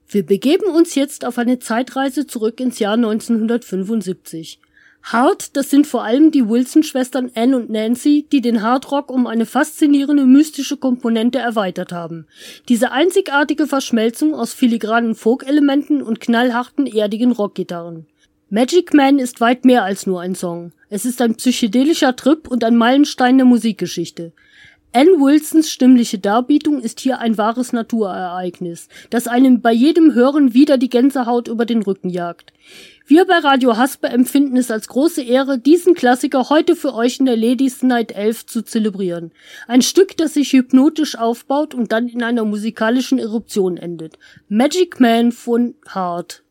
Wir begeben uns jetzt auf eine Zeitreise zurück ins Jahr 1975. Hard, das sind vor allem die Wilson-Schwestern Ann und Nancy, die den Hardrock um eine faszinierende mystische Komponente erweitert haben. Diese einzigartige Verschmelzung aus filigranen Folk-Elementen und knallharten, erdigen Rockgitarren. Magic Man ist weit mehr als nur ein Song. Es ist ein psychedelischer Trip und ein Meilenstein der Musikgeschichte. Ann Wilsons stimmliche Darbietung ist hier ein wahres Naturereignis, das einem bei jedem Hören wieder die Gänsehaut über den Rücken jagt. Wir bei Radio Haspe empfinden es als große Ehre, diesen Klassiker heute für euch in der Ladies Night 11 zu zelebrieren. Ein Stück, das sich hypnotisch aufbaut und dann in einer musikalischen Eruption endet. Magic Man von Hard.